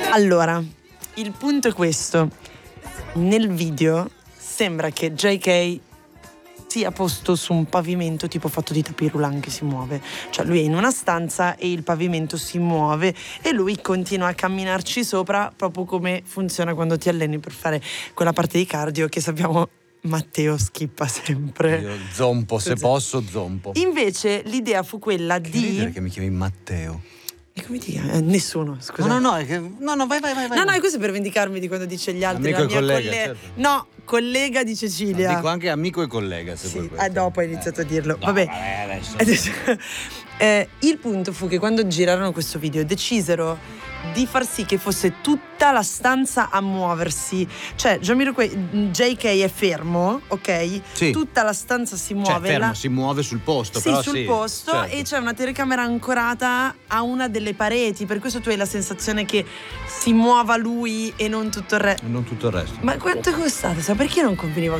Allora, il punto è questo. Nel video sembra che JK sia posto su un pavimento tipo fatto di tapirulan che si muove. Cioè lui è in una stanza e il pavimento si muove e lui continua a camminarci sopra, proprio come funziona quando ti alleni per fare quella parte di cardio che sappiamo Matteo schippa sempre. Io zompo, se posso zompo. Invece l'idea fu quella Che di... ridere che mi chiami Matteo. E come ti chiami? Nessuno, scusa. No, è che... No, vai. No, questo è per vendicarmi di quando dice gli altri. Amico la e mia collega, certo. No, collega di Cecilia. Dico anche amico e collega, se vuoi. Dopo hai iniziato a dirlo. No, Vabbè, adesso. Il punto fu che quando girarono questo video decisero di far sì che fosse tutta la stanza a muoversi. Cioè, JK è fermo, ok? Sì. Tutta la stanza si muove. Cioè, fermo, si muove sul posto. Sì, però sul posto, certo. e c'è una telecamera ancorata a una delle pareti. Per questo tu hai la sensazione che si muova lui e non tutto il resto. Non tutto il resto. Ma quanto è costato? Perché non conveniva